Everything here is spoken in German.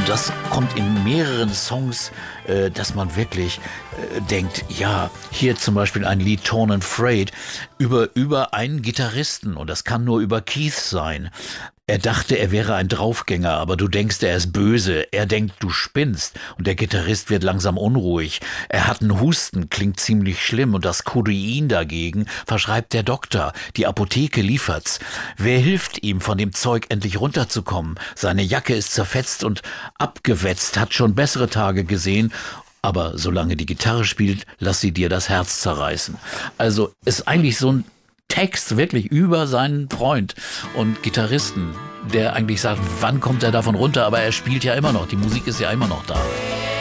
das kommt in mehreren Songs, dass man wirklich denkt, ja, hier zum Beispiel ein Lied Torn and Frayed über einen Gitarristen und das kann nur über Keith sein. Er dachte, er wäre ein Draufgänger, aber du denkst, er ist böse. Er denkt, du spinnst. Und der Gitarrist wird langsam unruhig. Er hat einen Husten, klingt ziemlich schlimm. Und das Codein dagegen verschreibt der Doktor. Die Apotheke liefert's. Wer hilft ihm, von dem Zeug endlich runterzukommen? Seine Jacke ist zerfetzt und abgewetzt, hat schon bessere Tage gesehen. Aber solange die Gitarre spielt, lass sie dir das Herz zerreißen. Also ist eigentlich so ein Text wirklich über seinen Freund und Gitarristen, der eigentlich sagt, wann kommt er davon runter, aber er spielt ja immer noch, die Musik ist ja immer noch da.